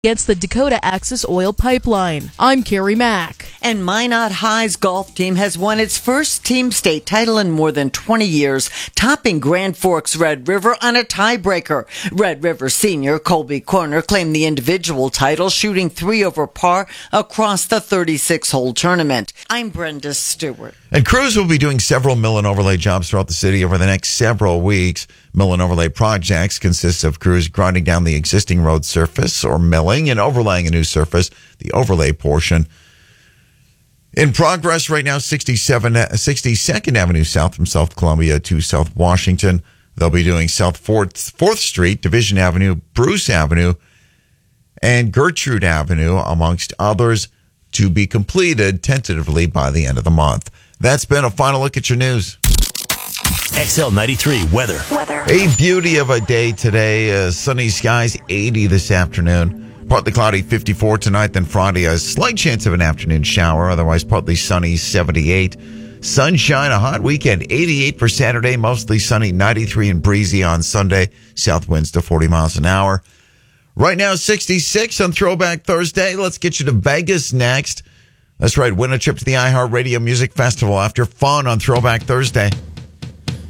against the Dakota Access Oil Pipeline. I'm Carrie Mack. And Minot High's golf team has won its first team state title in more than 20 years, topping Grand Forks Red River on a tiebreaker. Red River senior Colby Corner claimed the individual title, shooting 3 over par across the 36-hole tournament. I'm Brenda Stewart. And crews will be doing several mill and overlay jobs throughout the city over the next several weeks. Mill and overlay projects consist of crews grinding down the existing road surface or milling and overlaying a new surface, the overlay portion. In progress right now, 62nd Avenue South from South Columbia to South Washington. They'll be doing South 4th Street, Division Avenue, Bruce Avenue, and Gertrude Avenue, amongst others, to be completed tentatively by the end of the month. That's been a final look at your news. XL93 weather. A beauty of a day today. Sunny skies, 80 this afternoon. Partly cloudy, 54 tonight. Then Friday, a slight chance of an afternoon shower. Otherwise, partly sunny, 78. Sunshine, a hot weekend, 88 for Saturday. Mostly sunny, 93 and breezy on Sunday. South winds to 40 miles an hour. Right now, 66 on Throwback Thursday. Let's get you to Vegas next. That's right. Win a trip to the iHeartRadio Music Festival after fun on Throwback Thursday.